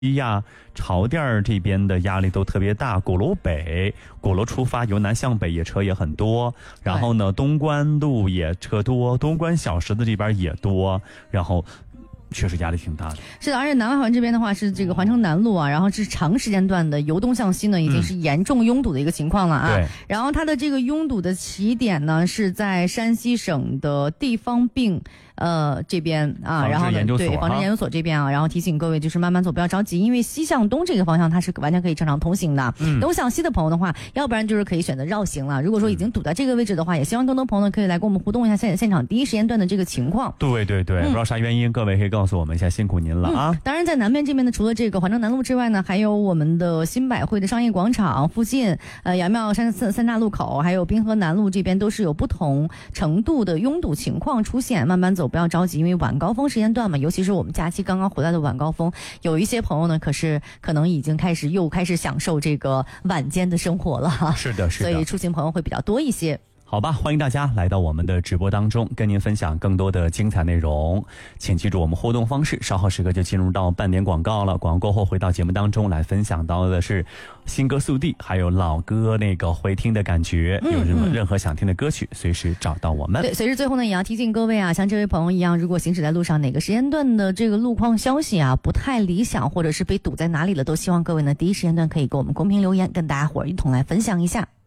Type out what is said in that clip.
呀、潮店这边的压力都特别大，鼓楼北、鼓楼出发由南向北也车也很多，然后呢东关路也车多，东关小石子这边也多，然后确实压力挺大的。 是的，而且南外环这边的话是这个环城南路啊，然后是长时间段的由东向西呢，已经是严重拥堵的一个情况了啊。 对。 然后它的这个拥堵的起点呢是在山西省的地方病这边啊，然后呢对防治研究所这边啊，然后提醒各位就是慢慢走，不要着急，因为西向东这个方向它是完全可以正常通行的。东向西的朋友的话，要不然就是可以选择绕行了。如果说已经堵在这个位置的话，也希望更多朋友呢可以来跟我们互动一下现场第一时间段的这个情况。 对对对，不知道啥原因，各位可以告诉我们一下，辛苦您了啊。 当然在南边这边呢，除了这个环城南路之外呢，还有我们的新百汇的商业广场附近，杨庙山三大路口，还有滨河南路这边都是有不同程度的拥堵情况出现，慢慢走，不要着急，因为晚高峰时间段嘛，尤其是我们假期刚刚回来的晚高峰，有一些朋友呢可能已经开始享受这个晚间的生活了。 是的，是的， 所以出行朋友会比较多一些。 好吧，欢迎大家来到我们的直播当中，跟您分享更多的精彩内容。请记住我们互动方式，稍后时刻就进入到半点广告了。广告过后回到节目当中来分享到的是新歌速递，还有老歌那个回听的感觉。有任何想听的歌曲，随时找到我们。 对，随时最后呢，也要提醒各位啊，像这位朋友一样，如果行驶在路上哪个时间段的这个路况消息啊不太理想，或者是被堵在哪里了，都希望各位呢第一时间段可以给我们公屏留言，跟大家伙儿一同来分享一下。